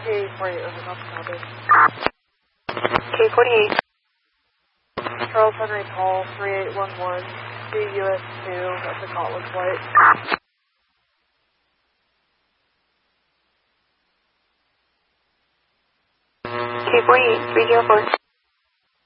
K48 over Delta Copy. K48. Charles Henry Call 3811 to US2, that's a Cotwood flight. K48, 304.